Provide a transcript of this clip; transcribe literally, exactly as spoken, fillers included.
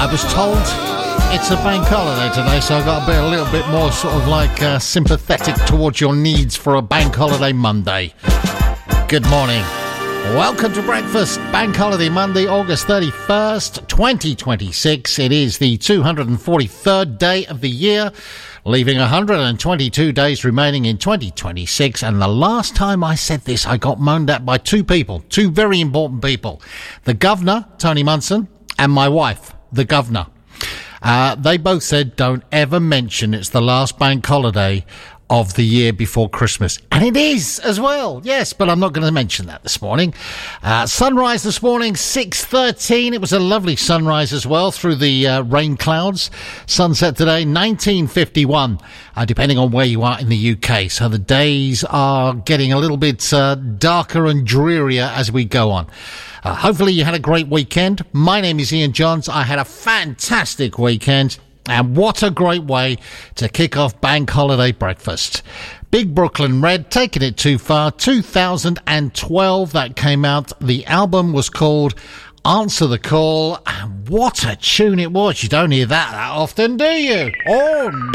I was told it's a bank holiday today, so I've got to be a little bit more sort of like uh, sympathetic towards your needs for a bank holiday Monday. Good morning. Welcome to breakfast. Bank holiday Monday, August thirty-first, twenty twenty-six. It is the two hundred forty-third day of the year, leaving one hundred twenty-two days remaining in twenty twenty-six. And the last time I said this, I got moaned at by two people, two very important people. The governor, Tony Munson, and my wife, the governor. Uh, they both said, don't ever mention it's the last bank holiday of the year before Christmas. And it is as well, yes, but I'm not going to mention that this morning. Uh, sunrise this morning, six thirteen. It was a lovely sunrise as well through the uh, rain clouds. Sunset today, nineteen fifty-one, uh, depending on where you are in the U K. So the days are getting a little bit uh, darker and drearier as we go on. Uh, hopefully you had a great weekend. My name is Ian Johns. I had a fantastic weekend. And what a great way to kick off bank holiday breakfast. Big Brooklyn Red, taking it too far. two thousand twelve, that came out. The album was called Answer the Call. And what a tune it was. You don't hear that that often, do you? Oh,